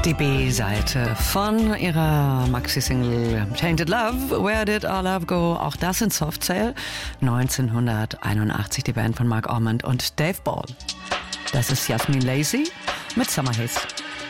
Die B-Seite von ihrer Maxi-Single Tainted Love, Where Did Our Love Go? Auch das in Soft Cell. 1981 die Band von Mark Ormond und Dave Ball. Das ist Jasmin Lacey mit Summer Haze.